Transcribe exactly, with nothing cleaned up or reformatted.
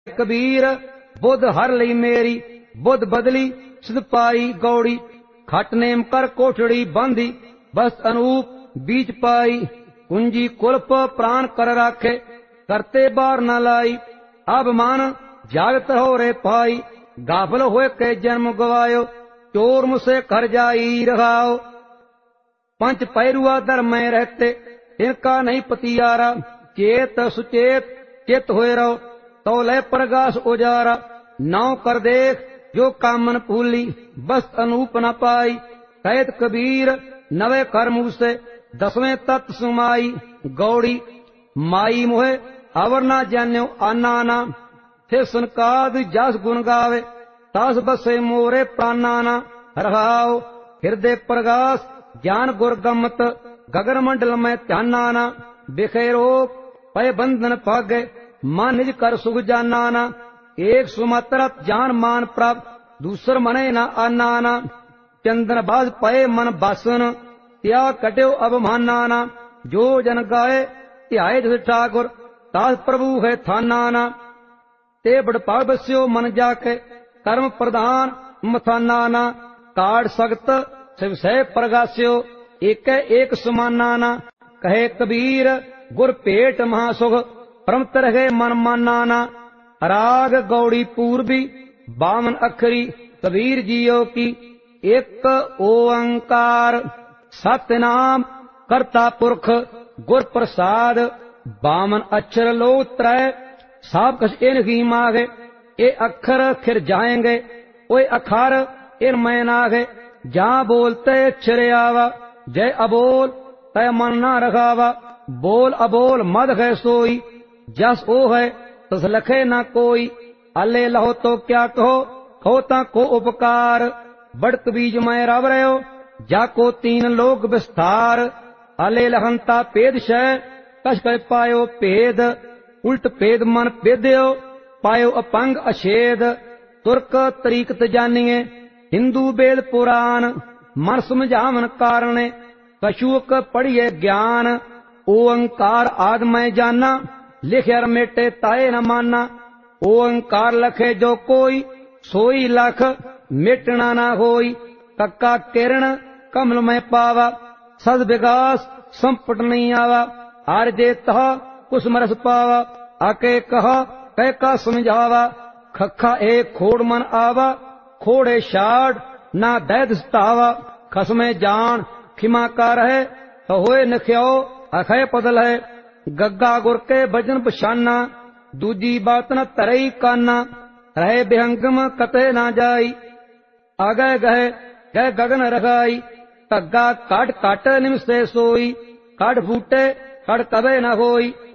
कबीर बुध हर लई मेरी, बुध बदली सिध पाई गौड़ी। खट नेम कर कोठड़ी बांधी, बस अनूप बीच पाई। कुंजी कुल्प प्राण कर राखे, करते बार न लाई। अब मान जागत हो रे पाई, गाफल होए के जन्म गवायो। चोर मुझसे कर जाई रखाओ, पंच पैरुआ दर में रहते, इनका नहीं पतियारा। चेत सुचेत चित होए रहो, तो ले प्रगास उजारा। नौ कर देख जो कामन फूली, बस अनूप न पाई। कहत कबीर नवे कर मुँह से, दसवें तत्व सुमाई। गौड़ी माई मोहे अवर ना जान्यो आना, थे सुनकाद जस गुण गावे। तास बसे मोरे प्राणाना, रहाओ हृदय प्रगास ज्ञान गुरगमत। गगन मंडल में ध्यानाना, बिखेरो पय बंधन पागे। मान निज कर सुख जानाना, एक सुमात्र जान मान प्राप्त, दूसर मने न आनाना। चंदन बाज पय मन बासन, त्याग कट्यो अब मानाना। जो जन गाए ध्याए जिस ठाकुर, तास प्रभु है थानाना। ते बड़ पाग बस्यो मन जाके, कर्म प्रधान मथानाना। काड़ सख्त शिव सह प्रगास्यो, एक एक समानाना। कहे कबीर गुर पेट महासुख, परम तरह मन मानाना। राग गौड़ी पूर्वी बावन अखरी, कबीर जियो की एक ओंकार। सतनाम करता पुरख गुर प्रसाद, बावन अक्षर लो त्रय, सब कछ इन ही मागे। ये अक्षर फिर जाएंगे, ओए अखार इन मैं नागे। जहाँ बोलते छिर आवा, जय अबोल तय मन ना रखावा। बोल अबोल मद है सोई, जस ओ है तस लखे ना कोई। अले लहो तो क्या कहो, खोता को उपकार। बड़क बीज मैं रव रहो, जाको तीन लोग विस्तार। अले लहंता पेद शय, कश कर पायो भेद। उल्ट भेद मन पेद्यो, पायो अपंग अछेद। तुर्क तरीकत जानिए, हिंदू वेद पुराण। मन समझावन कारणे, कछुक पढ़िए ज्ञान। ओंकार आद मैं जाना, लिखयर मेटे ताए न माना। ओंकार लखे जो कोई, सोई लख मिटना ना होई। कक्का किरण कमल में पावा, सद विगास संपट नहीं आवा। आरजे तह कुछ मरस पावा, आके कहा कह का समझावा। खखा एक खोड़ मन आवा, खोड़े शाड ना दैद सतावा। खसमे जान खिमा का रहे, तो होए नख्यो अखय पदल है। गग्गा गुर के भजन पछाना, दूजी बात न तरई काना। रहे बेहंगम कते ना जाई, आगे गए गए गगन रखाई। कग्गा काट काट निमसे सोई, काट फूटे काट कबे न होई।